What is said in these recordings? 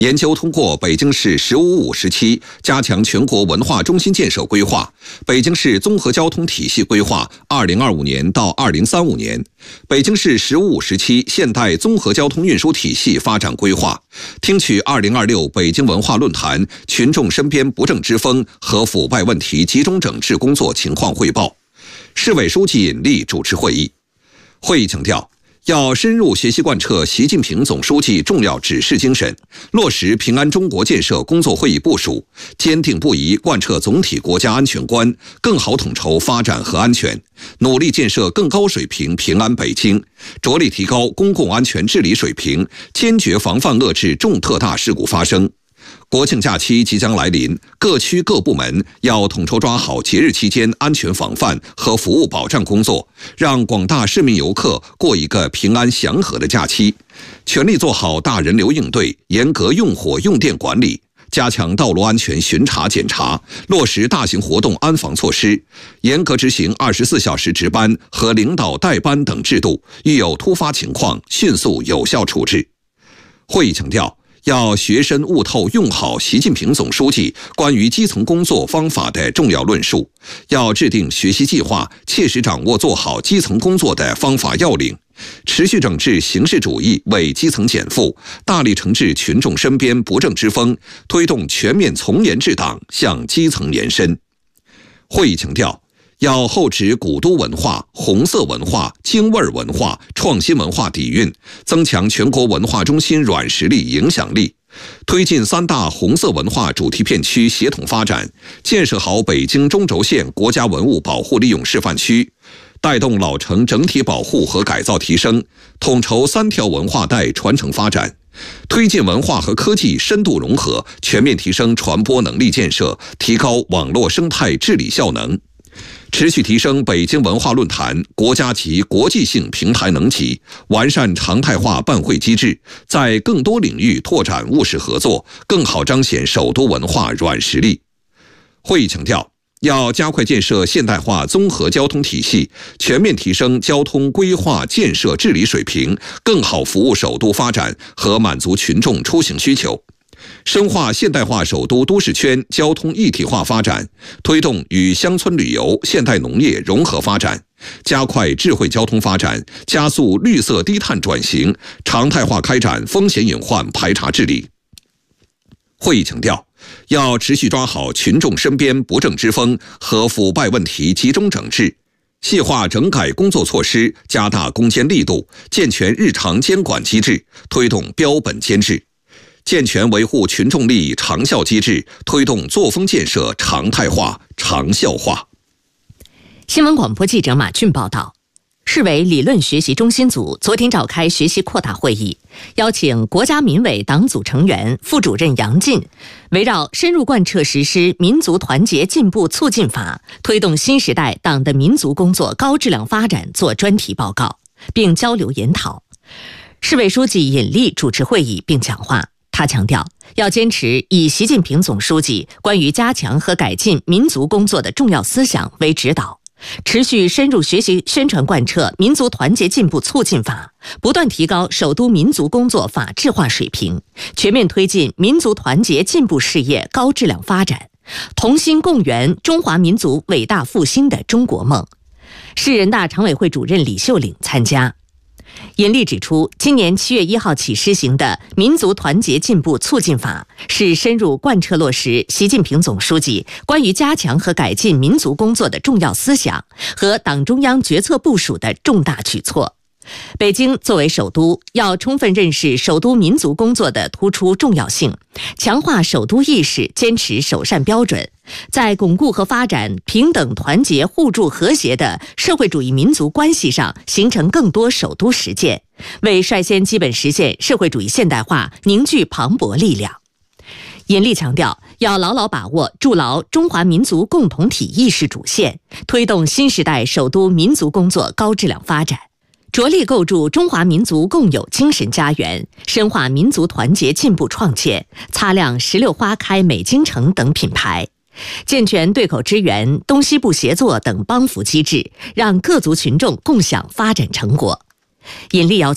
研究通过北京市“15+5”时期加强全国文化中心建设规划、北京市综合交通体系规划2025年到2035年、北京市“15+5”时期现代综合交通运输体系发展规划，听取2026北京文化论坛群众身边不正之风和腐败问题集中整治工作情况汇报。市委书记尹力主持会议。会议强调，要深入学习贯彻习近平总书记重要指示精神，落实平安中国建设工作会议部署，坚定不移贯彻总体国家安全观，更好统筹发展和安全，努力建设更高水平平安北京，着力提高公共安全治理水平，坚决防范遏制重特大事故发生。国庆假期即将来临，各区各部门要统筹抓好节日期间安全防范和服务保障工作，让广大市民游客过一个平安祥和的假期，全力做好大人流应对，严格用火用电管理，加强道路安全巡查检查，落实大型活动安防措施，严格执行24小时值班和领导带班等制度，遇有突发情况迅速有效处置。会议强调，要学深悟透用好习近平总书记关于基层工作方法的重要论述，要制定学习计划，切实掌握做好基层工作的方法要领，持续整治形式主义为基层减负，大力惩治群众身边不正之风，推动全面从严治党向基层延伸。会议强调，要厚植古都文化、红色文化、京味文化、创新文化底蕴，增强全国文化中心软实力影响力，推进3大红色文化主题片区协同发展，建设好北京中轴线国家文物保护利用示范区，带动老城整体保护和改造提升，统筹3条文化带传承发展，推进文化和科技深度融合，全面提升传播能力建设，提高网络生态治理效能。持续提升北京文化论坛国家级国际性平台能级，完善常态化办会机制，在更多领域拓展务实合作，更好彰显首都文化软实力。会议强调，要加快建设现代化综合交通体系，全面提升交通规划建设治理水平，更好服务首都发展和满足群众出行需求。深化现代化首都都市圈交通一体化发展，推动与乡村旅游、现代农业融合发展，加快智慧交通发展，加速绿色低碳转型，常态化开展风险隐患排查治理。会议强调，要持续抓好群众身边不正之风和腐败问题集中整治，细化整改工作措施，加大攻坚力度，健全日常监管机制，推动标本兼治，健全维护群众利益长效机制，推动作风建设常态化、长效化。 新闻广播记者马俊报道，市委理论学习中心组昨天召开学习扩大会议，邀请国家民委党组成员、副主任杨进，围绕深入贯彻实施民族团结进步促进法，推动新时代党的民族工作高质量发展做专题报告，并交流研讨。市委书记尹力主持会议并讲话。他强调，要坚持以习近平总书记关于加强和改进民族工作的重要思想为指导，持续深入学习宣传贯彻民族团结进步促进法，不断提高首都民族工作法治化水平，全面推进民族团结进步事业高质量发展，同心共圆中华民族伟大复兴的中国梦。市人大常委会主任李秀岭参加。尹力指出，今年7月1号起施行的民族团结进步促进法是深入贯彻落实习近平总书记关于加强和改进民族工作的重要思想和党中央决策部署的重大举措。北京作为首都，要充分认识首都民族工作的突出重要性，强化首都意识，坚持首善标准，在巩固和发展平等、团结、互助、和谐的社会主义民族关系上形成更多首都实践，为率先基本实现社会主义现代化凝聚磅礴力量。尹力强调，要牢牢把握筑牢中华民族共同体意识主线，推动新时代首都民族工作高质量发展，着力构筑中华民族共有精神家园，深化民族团结进步创建，擦亮16花开美京城等品牌，健全对口支援、东西部协作等帮扶机制，让各族群众共享发展成果。尹力要求，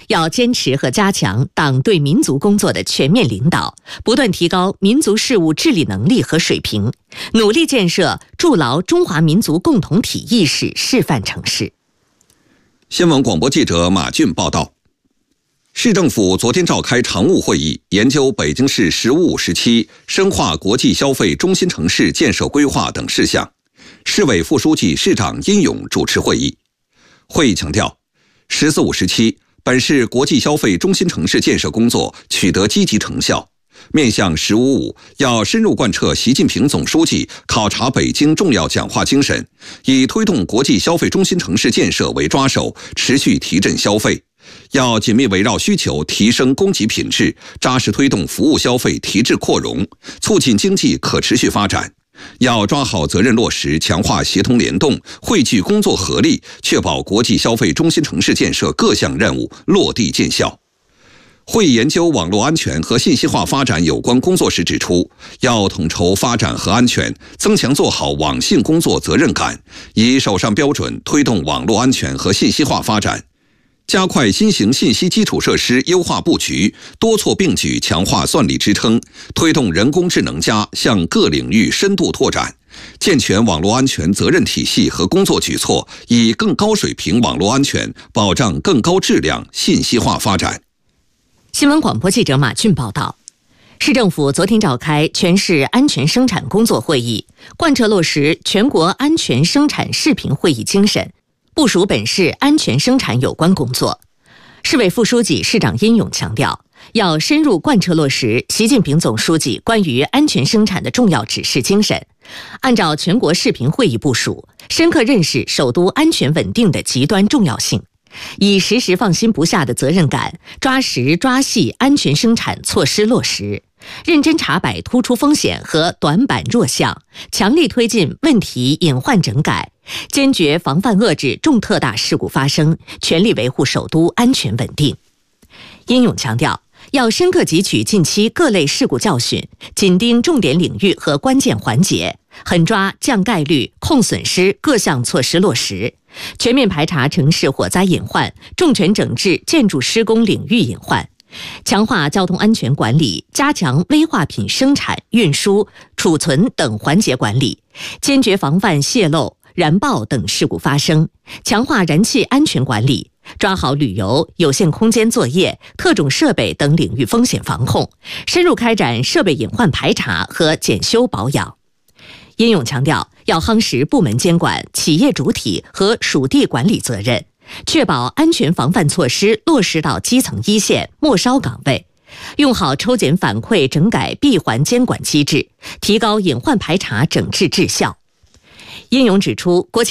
要坚持和加强党对民族工作的全面领导，不断提高民族事务治理能力和水平，努力建设筑牢中华民族共同体意识示范城市。 新闻广播记者马俊报道。市政府昨天召开常务会议，研究北京市“十五五”时期深化国际消费中心城市建设规划等事项。市委副书记、市长殷勇主持会议。会议强调“十四五”时期，本市国际消费中心城市建设工作取得积极成效。面向“十五五”，要深入贯彻习近平总书记考察北京重要讲话精神，以推动国际消费中心城市建设为抓手，持续提振消费。要紧密围绕需求提升供给品质，扎实推动服务消费提质扩容，促进经济可持续发展。要抓好责任落实，强化协同联动，汇聚工作合力，确保国际消费中心城市建设各项任务落地见效。会议研究网络安全和信息化发展有关工作时指出，要统筹发展和安全，增强做好网信工作责任感，以手上标准推动网络安全和信息化发展，加快新型信息基础设施优化布局，多措并举强化算力支撑，推动人工智能向各领域深度拓展，健全网络安全责任体系和工作举措，以更高水平网络安全保障更高质量信息化发展。 新闻广播记者马俊报道。市政府昨天召开全市安全生产工作会议，贯彻落实全国安全生产视频会议精神，部署本市安全生产有关工作。市委副书记、市长殷勇强调，要深入贯彻落实习近平总书记关于安全生产的重要指示精神，按照全国视频会议部署，深刻认识首都安全稳定的极端重要性，以时时放心不下的责任感，抓实抓细安全生产措施落实，认真查摆突出风险和短板弱项，强力推进问题隐患整改，坚决防范遏制重特大事故发生，全力维护首都安全稳定。殷勇强调，要深刻汲取近期各类事故教训，紧盯重点领域和关键环节，狠抓降概率、控损失各项措施落实，全面排查城市火灾隐患，重拳整治建筑施工领域隐患，强化交通安全管理，加强危化品生产、运输、储存等环节管理，坚决防范泄漏、燃爆等事故发生，强化燃气安全管理，抓好旅游、有限空间作业、特种设备等领域风险防控，深入开展设备隐患排查和检修保养。殷勇强调，要夯实部门监管、企业主体和属地管理责任，确保安全防范措施落实到基层一线末梢岗位，用好抽检反馈整改闭环监管机制，提高隐患排查整治质效。殷勇指出，国